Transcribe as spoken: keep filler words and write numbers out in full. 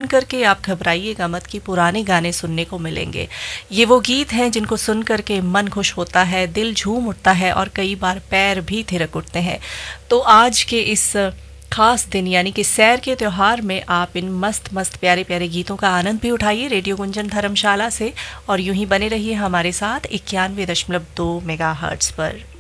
करके आप घबराइएगा मत कि पुराने गाने सुनने को मिलेंगे। ये वो गीत हैं जिनको सुन करके मन खुश होता है, दिल झूम उठता है और कई बार पैर भी थिरक उठते हैं। तो आज के इस खास दिन यानी कि सैर के त्योहार में आप इन मस्त मस्त प्यारे प्यारे गीतों का आनंद भी उठाइए रेडियो गुंजन धर्मशाला से, और यूं ही बने रहिए हमारे साथ इक्यानवे दशमलव दो मेगा हर्ट्ज पर।